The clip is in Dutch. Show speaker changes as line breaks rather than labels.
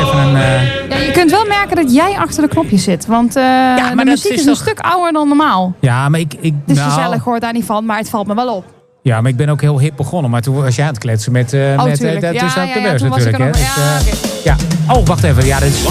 even een...
Ja, je kunt wel merken dat jij achter de knopjes zit. Want de muziek is een stuk ouder dan normaal.
Ja, maar
Het is gezellig, hoort daar niet van, maar het valt me wel op.
Ja, maar ik ben ook heel hip begonnen. Maar toen was jij aan het kletsen met de beurs natuurlijk. Hè? Dus,
toen was ik er nog...
Oh, wacht even. Ja, dit is...